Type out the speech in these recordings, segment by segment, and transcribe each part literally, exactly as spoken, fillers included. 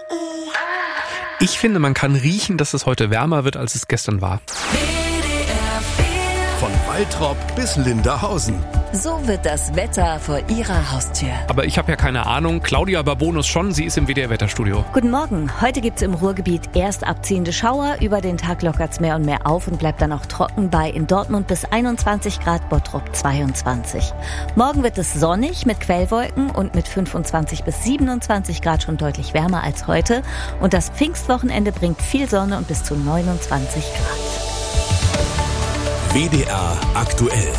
Ich finde, man kann riechen, dass es heute wärmer wird, als es gestern war. Von Waltrop bis Linderhausen. So wird das Wetter vor Ihrer Haustür. Aber ich habe ja keine Ahnung. Claudia Babonus schon, sie ist im W D R-Wetterstudio. Guten Morgen. Heute gibt's im Ruhrgebiet erst abziehende Schauer. Über den Tag lockert's mehr und mehr auf und bleibt dann auch trocken bei in Dortmund bis einundzwanzig Grad, Bottrop zweiundzwanzig. Morgen wird es sonnig mit Quellwolken und mit fünfundzwanzig bis siebenundzwanzig Grad schon deutlich wärmer als heute. Und das Pfingstwochenende bringt viel Sonne und bis zu neunundzwanzig Grad. W D R aktuell.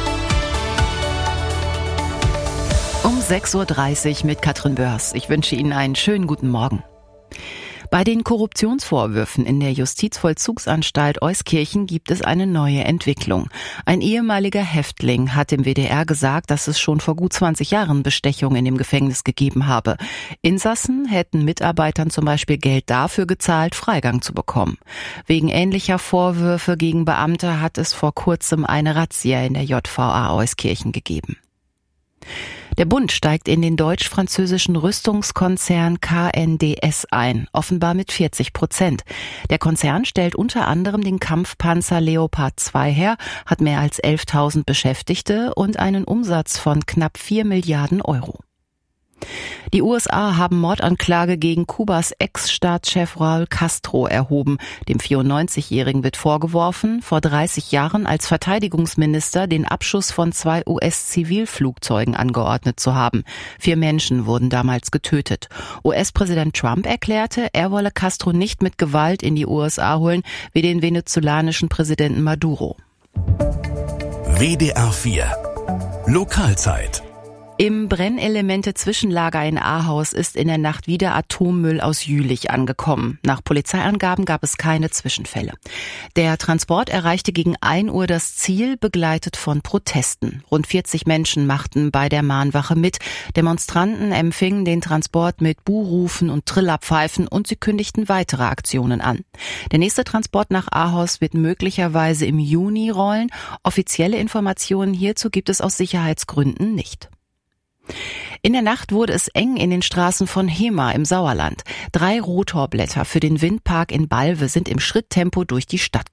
Um sechs Uhr dreißig mit Katrin Börs. Ich wünsche Ihnen einen schönen guten Morgen. Bei den Korruptionsvorwürfen in der Justizvollzugsanstalt Euskirchen gibt es eine neue Entwicklung. Ein ehemaliger Häftling hat dem W D R gesagt, dass es schon vor gut zwanzig Jahren Bestechungen in dem Gefängnis gegeben habe. Insassen hätten Mitarbeitern zum Beispiel Geld dafür gezahlt, Freigang zu bekommen. Wegen ähnlicher Vorwürfe gegen Beamte hat es vor kurzem eine Razzia in der J V A Euskirchen gegeben. Der Bund steigt in den deutsch-französischen Rüstungskonzern K N D S ein, offenbar mit vierzig Prozent. Der Konzern stellt unter anderem den Kampfpanzer Leopard zwei her, hat mehr als elftausend Beschäftigte und einen Umsatz von knapp vier Milliarden Euro. Die U S A haben Mordanklage gegen Kubas Ex-Staatschef Raúl Castro erhoben. Dem vierundneunzigjährigen wird vorgeworfen, vor dreißig Jahren als Verteidigungsminister den Abschuss von zwei U S-Zivilflugzeugen angeordnet zu haben. Vier Menschen wurden damals getötet. U S-Präsident Trump erklärte, er wolle Castro nicht mit Gewalt in die U S A holen, wie den venezolanischen Präsidenten Maduro. W D R vier Lokalzeit. Im Brennelemente-Zwischenlager in Ahaus ist in der Nacht wieder Atommüll aus Jülich angekommen. Nach Polizeiangaben gab es keine Zwischenfälle. Der Transport erreichte gegen ein Uhr das Ziel, begleitet von Protesten. Rund vierzig Menschen machten bei der Mahnwache mit. Demonstranten empfingen den Transport mit Buhrufen und Trillerpfeifen und sie kündigten weitere Aktionen an. Der nächste Transport nach Ahaus wird möglicherweise im Juni rollen. Offizielle Informationen hierzu gibt es aus Sicherheitsgründen nicht. In der Nacht wurde es eng in den Straßen von Hemer im Sauerland. Drei Rotorblätter für den Windpark in Balve sind im Schritttempo durch die Stadt